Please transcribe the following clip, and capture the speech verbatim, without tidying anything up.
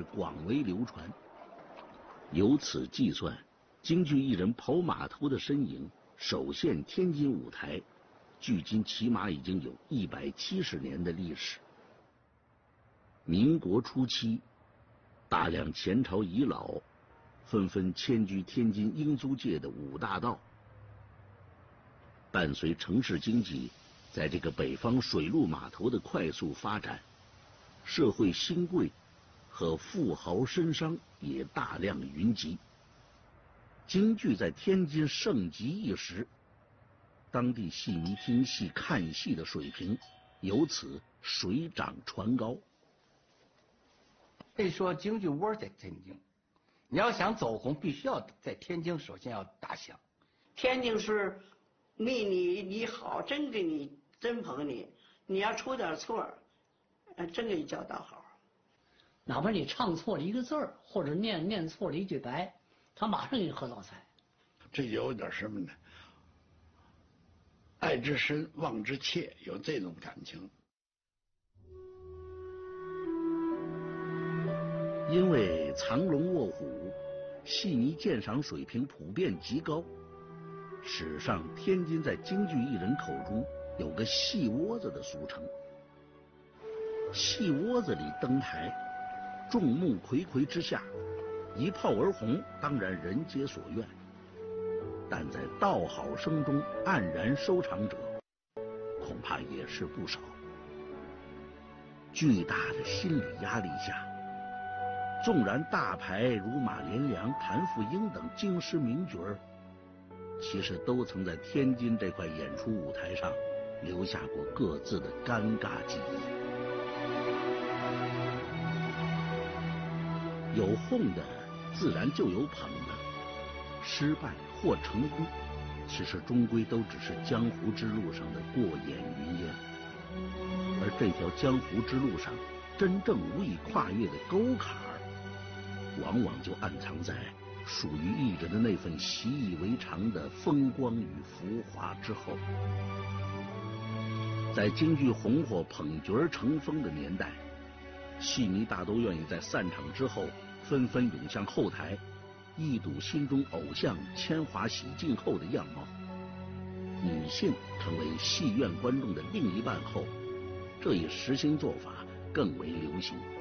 广为流传。由此计算，京剧艺人跑码头的身影首现天津舞台，距今起码已经有一百七十年的历史。民国初期，大量前朝遗老纷纷迁居天津英租界的五大道。伴随城市经济在这个北方水陆码头的快速发展，社会新贵和富豪绅商也大量云集。京剧在天津盛极一时，当地戏迷听戏看戏的水平由此水涨船高。 可以说京剧窝在天津，你要想走红，必须要在天津首先要打响。 天津是你你你好，真给你真捧你，你要出点错，呃，真给你叫道好。 哪怕你唱错了一个字儿，或者念念错了一句白，他马上给你喝倒彩。 这有点什么呢？爱之深，望之切，有这种感情。 因为藏龙卧虎，戏迷鉴赏水平普遍极高。史上天津在京剧艺人口中有个戏窝子的俗称。戏窝子里登台，众目睽睽之下，一炮而红，当然人皆所愿。但在道好声中黯然收场者，恐怕也是不少。巨大的心理压力下，纵然大牌如马连良、谭富英等京师名角儿，其实都曾在天津这块演出舞台上留下过各自的尴尬记忆。有哄的，自然就有捧的，失败或成功，其实终归都只是江湖之路上的过眼云烟。而这条江湖之路上真正无以跨越的沟坎儿，往往就暗藏在属于艺人的那份习以为常的风光与浮华之后。在京剧红火捧角成风的年代，戏迷大都愿意在散场之后纷纷涌向后台，一睹心中偶像铅华洗净后的样貌。女性成为戏院观众的另一半后，这一实行做法更为流行。